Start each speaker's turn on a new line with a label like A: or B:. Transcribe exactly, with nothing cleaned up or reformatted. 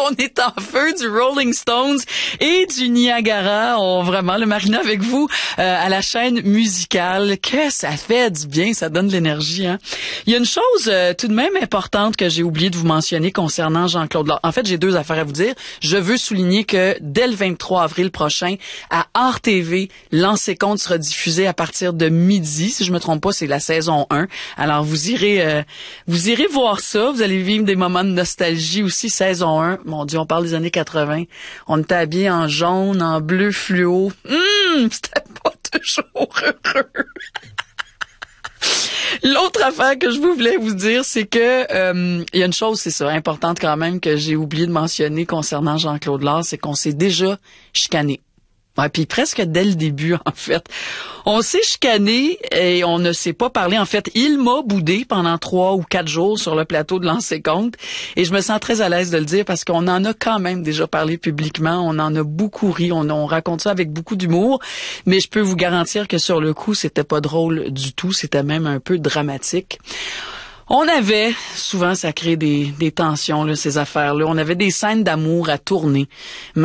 A: On est en feu du Rolling Stones et du Niagara. On vraiment le Marina avec vous euh, à la chaîne musicale. Que ça fait du bien, ça donne de l'énergie. Hein? Il y a une chose euh, tout de même importante que j'ai oublié de vous mentionner concernant Jean-Claude Lard. En fait, j'ai deux affaires à vous dire. Je veux souligner que dès le vingt-trois avril prochain, à R T V, Lancez compte sera diffusé à partir de midi. Si je me trompe pas, c'est la saison un. Alors vous irez, euh, vous irez voir ça. Vous allez vivre des moments de nostalgie aussi. Saison un. Mon Dieu, on parle des années quatre-vingts. On était habillés en jaune, en bleu fluo. Hum, c'était pas toujours heureux. L'autre affaire que je voulais vous dire, c'est que euh, il y a une chose, c'est ça, importante quand même, que j'ai oublié de mentionner concernant Jean-Claude Lard, c'est qu'on s'est déjà chicané. Ouais, puis presque dès le début, en fait. On s'est chicané et on ne s'est pas parlé. En fait, il m'a boudé pendant trois ou quatre jours sur le plateau de Lancez compte. Et je me sens très à l'aise de le dire parce qu'on en a quand même déjà parlé publiquement. On en a beaucoup ri. On, on raconte ça avec beaucoup d'humour. Mais je peux vous garantir que sur le coup, c'était pas drôle du tout. C'était même un peu dramatique. On avait, souvent ça crée des, des tensions, là, ces affaires-là. On avait des scènes d'amour à tourner.